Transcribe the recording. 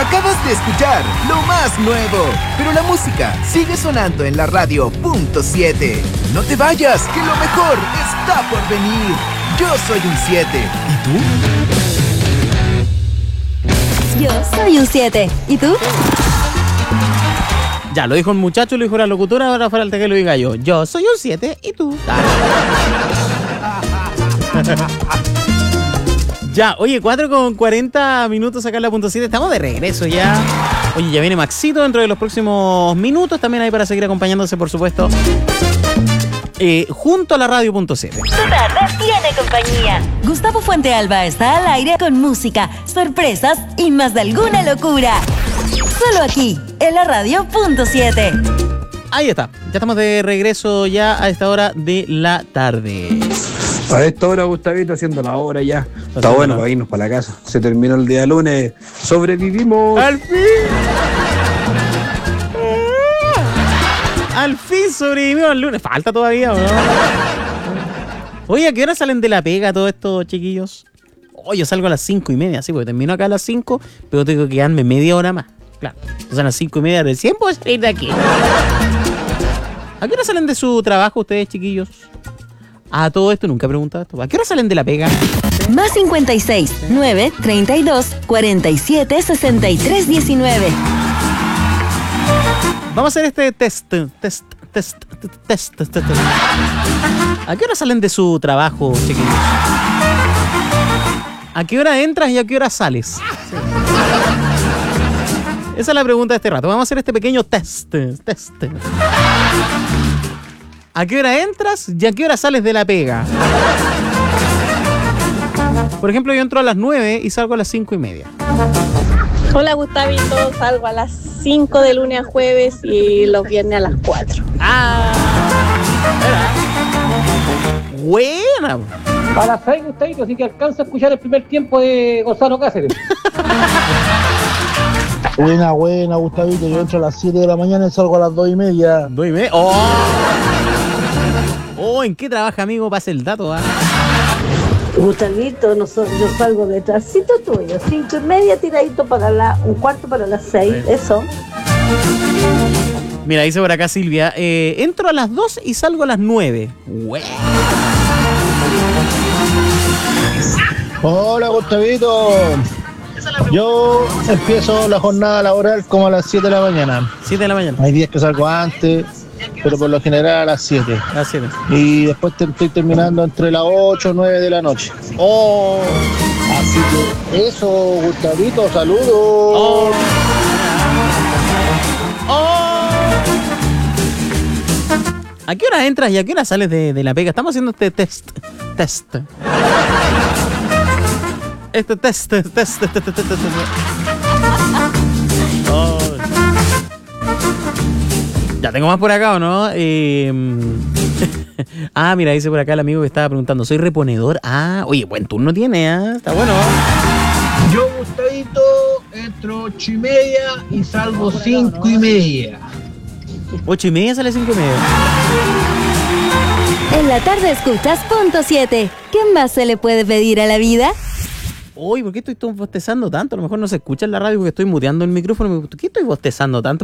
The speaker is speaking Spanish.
Acabas de escuchar lo más nuevo, pero la música sigue sonando en la radio .7. No te vayas, que lo mejor está por venir. Yo soy un 7. ¿Y tú? Yo soy un 7. ¿Y tú? Ya, lo dijo el muchacho, lo dijo la locutora, ahora falta que lo diga yo. Yo soy un 7 y tú. Ya, oye, 4:40 acá en la .7. Estamos de regreso ya. Oye, ya viene Maxito dentro de los próximos minutos. También hay para seguir acompañándose, por supuesto. Junto a la radio .7. Tu tarde tiene compañía. Gustavo Fuentealba está al aire con música, sorpresas y más de alguna locura. Solo aquí, en la radio .7. Ahí está. Ya estamos de regreso ya a esta hora de la tarde. A esta hora, Gustavito, haciendo la hora ya. Está bueno para irnos para la casa. Se terminó el día lunes. Sobrevivimos. ¡Al fin! ¡Al fin sobrevivimos el lunes! Falta todavía, ¿o no? Oye, ¿a qué hora salen de la pega todos estos chiquillos? Yo salgo a las 5:30, sí, porque termino acá a las 5, pero tengo que quedarme media hora más. Claro. Entonces a las 5:30 recién puedo salir de aquí. ¿A qué hora salen de su trabajo ustedes, chiquillos? A todo esto nunca he preguntado esto. ¿A qué hora salen de la pega? Más 56 9 32 47 63 19. Vamos a hacer este test. ¿A qué hora salen de su trabajo, chiquillos? ¿A qué hora entras y a qué hora sales? Sí. Esa es la pregunta de este rato. Vamos a hacer este pequeño test. ¿A qué hora entras y a qué hora sales de la pega? Por ejemplo, yo entro a las 9 y salgo a las 5:30. Hola, Gustavito. Salgo a las 5 de lunes a jueves y los viernes a las 4. Buena. A las 6, Gustavito, así que alcanza a escuchar el primer tiempo de Gonzalo Cáceres. Buena, Gustavito. Yo entro a las 7 de la mañana y salgo a las 2:30. ¿2:30? ¡Oh! ¿En qué trabaja, amigo? Pase el dato, ¿ah? Gustavito, yo salgo detrásito tuyo, 5:30 tiradito para un cuarto para las 6, eso. Mira, dice por acá Silvia, entro a las 2 y salgo a las 9. Hola, Gustavito. Yo empiezo la jornada laboral como a las 7 de la mañana. 7 de la mañana. Hay días que salgo antes, pero por lo general a las 7. A las 7. Y después estoy terminando entre las 8 o 9 de la noche. ¡Oh! Así que eso, Gustavito, saludos. ¿A qué hora entras y a qué hora sales de la pega? Estamos haciendo este test. Este test. Oh. Ya tengo más por acá, ¿o no? Mira, dice por acá el amigo que estaba preguntando. Soy reponedor. Oye, buen turno tiene, está bueno. Yo, Gustavito, entro 8:30 y salgo 5:30. 8:30 sale 5:30. En la tarde escuchas .7. ¿Qué más se le puede pedir a la vida? Uy, ¿por qué estoy bostezando tanto? A lo mejor no se escucha en la radio porque estoy muteando el micrófono. ¿Por qué estoy bostezando tanto?